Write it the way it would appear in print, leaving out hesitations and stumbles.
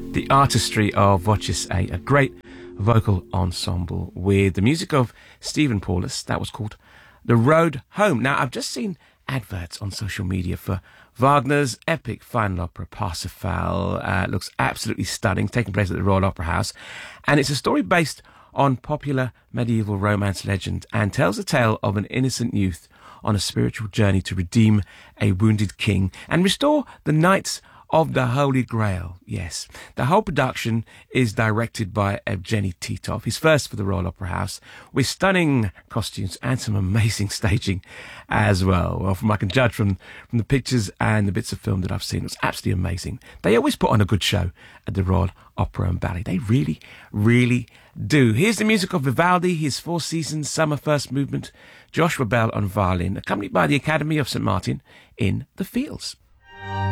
The artistry of Voces A great vocal ensemble with the music of Stephen Paulus. That was called The Road Home. Now, I've just seen adverts on social media for Wagner's epic final opera, Parsifal. It looks absolutely stunning, taking place at the Royal Opera House. And it's a story based on popular medieval romance legend and tells the tale of an innocent youth on a spiritual journey to redeem a wounded king and restore the knights of the Holy Grail. Yes, the whole production is directed by Evgeny Titov, his first for the Royal Opera House, with stunning costumes and some amazing staging as well. Well, from I can judge from the pictures and the bits of film that I've seen, it's absolutely amazing. They always put on a good show at the Royal Opera and Ballet. They really, really do. Here's the music of Vivaldi, his Four Seasons Summer First Movement, Joshua Bell on violin, accompanied by the Academy of St. Martin in the Fields.